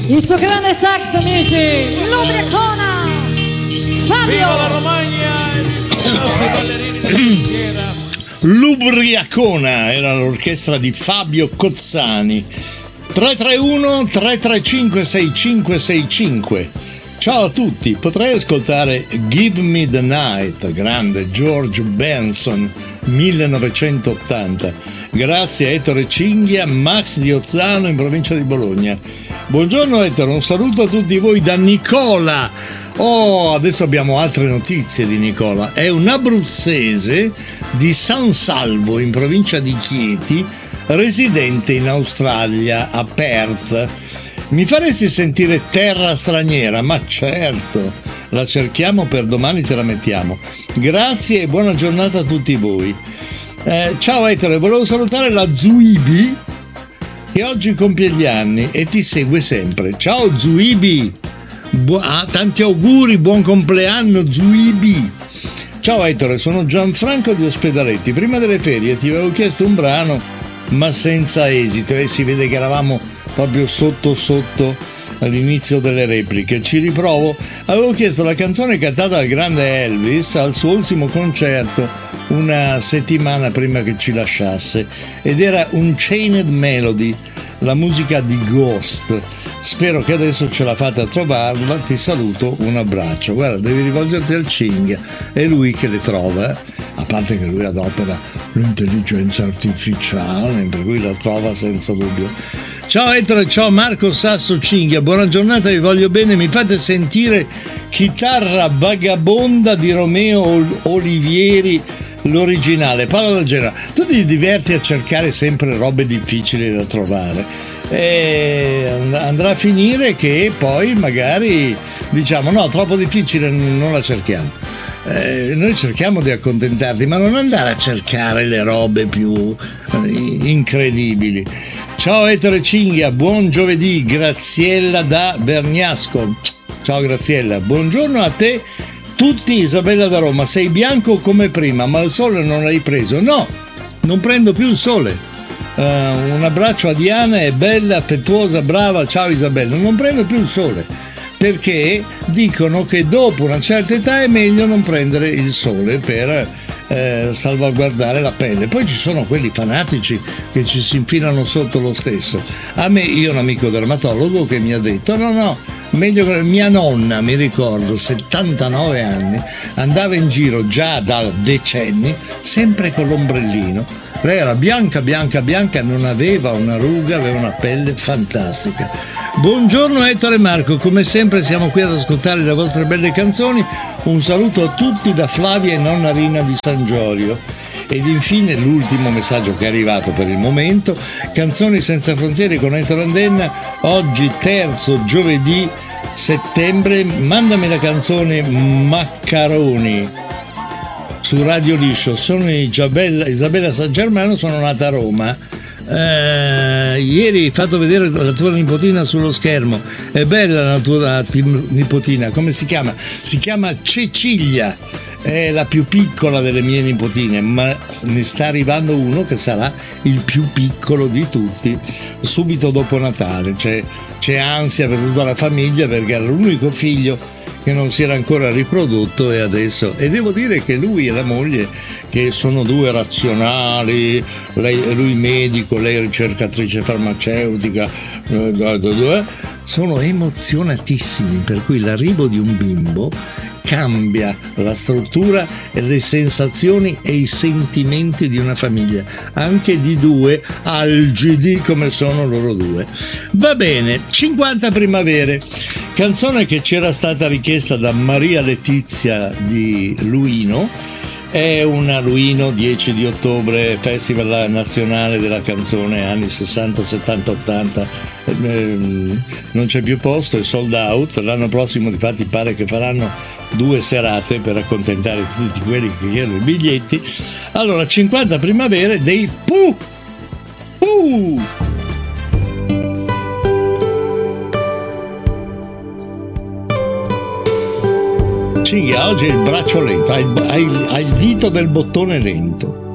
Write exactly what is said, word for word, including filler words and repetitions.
Il suo grande sax, amici, l'Ubriacona, Fabio. Viva la Romagna e i nostri ballerini della costiera. L'Ubriacona era l'orchestra di Fabio Cozzani. tre tre uno tre tre cinque sei cinque sei cinque. Ciao a tutti, potrei ascoltare Give Me the Night, grande George Benson, millenovecentottanta. Grazie a Ettore Cinghia, Max di Ozzano in provincia di Bologna. Buongiorno Ettore, un saluto a tutti voi da Nicola. Oh, adesso abbiamo altre notizie di Nicola. È un abruzzese di San Salvo in provincia di Chieti, residente in Australia, a Perth. Mi faresti sentire Terra straniera? Ma certo, la cerchiamo per domani, te la mettiamo. Grazie e buona giornata a tutti voi. Eh, ciao Ettore, volevo salutare la Zuibi che oggi compie gli anni e ti segue sempre. Ciao Zuibi, Bu- ah, tanti auguri, buon compleanno Zuibi. Ciao Ettore, sono Gianfranco di Ospedaletti. Prima delle ferie ti avevo chiesto un brano ma senza esito e si vede che eravamo proprio sotto sotto all'inizio delle repliche. Ci riprovo. Avevo chiesto la canzone cantata dal grande Elvis al suo ultimo concerto una settimana prima che ci lasciasse ed era Unchained Melody, la musica di Ghost. Spero che adesso ce la fate a trovarla. Ti saluto, un abbraccio. Guarda, devi rivolgerti al Cinghia, è lui che le trova, a parte che lui adopera l'intelligenza artificiale, per cui la trova senza dubbio. Ciao Ettore, ciao Marco Sasso Cinghia, buona giornata, vi voglio bene. Mi fate sentire Chitarra Vagabonda di Romeo Olivieri, l'originale. Parla del genere. Tu ti diverti a cercare sempre robe difficili da trovare e andrà a finire che poi magari diciamo no, troppo difficile, non la cerchiamo. Eh, noi cerchiamo di accontentarti, ma non andare a cercare le robe più eh, incredibili. Ciao Ettore Cinghia, buon giovedì. Graziella da Berniasco. Ciao Graziella, buongiorno a te tutti. Isabella da Roma, sei bianco come prima ma il sole non l'hai preso? No, non prendo più il sole. Uh, un abbraccio a Diana, è bella, affettuosa, brava. Ciao Isabella, non prendo più il sole perché dicono che dopo una certa età è meglio non prendere il sole per eh, salvaguardare la pelle. Poi ci sono quelli fanatici che ci si infilano sotto lo stesso. A me, io ho un amico dermatologo che mi ha detto no no, meglio che mia nonna, mi ricordo, settantanove anni, andava in giro già da decenni sempre con l'ombrellino. Lei era bianca, bianca, bianca, non aveva una ruga, aveva una pelle fantastica. Buongiorno Ettore e Marco, come sempre siamo qui ad ascoltare le vostre belle canzoni. Un saluto a tutti da Flavia e nonna Rina di San Giorgio. Ed infine l'ultimo messaggio che è arrivato per il momento: Canzoni senza frontiere con Ettore Andenna, oggi terzo giovedì settembre. Mandami la canzone Maccaroni su Radio Liscio. Sono Isabella, Isabella San Germano, sono nata a Roma. Eh, ieri hai fatto vedere la tua nipotina sullo schermo, è bella la tua nipotina, come si chiama? Si chiama Cecilia, è la più piccola delle mie nipotine, ma ne sta arrivando uno che sarà il più piccolo di tutti subito dopo Natale. C'è, c'è ansia per tutta la famiglia perché era l'unico figlio che non si era ancora riprodotto e adesso, e devo dire che lui e la moglie, che sono due razionali, lei, lui medico, lei ricercatrice farmaceutica, sono emozionatissimi, per cui l'arrivo di un bimbo cambia la struttura e le sensazioni e i sentimenti di una famiglia, anche di due algidi come sono loro due. Va bene, cinquanta primavere, canzone che c'era stata richiesta da Maria Letizia di Luino. È una Luino, dieci di ottobre, Festival Nazionale della Canzone anni sessanta, settanta, ottanta, eh, non c'è più posto, è sold out. L'anno prossimo infatti pare che faranno due serate per accontentare tutti quelli che chiedono i biglietti. Allora, cinquanta primavere dei Pooh! Pooh! Sì, oggi è il braccio lento, hai il, hai il dito del bottone lento.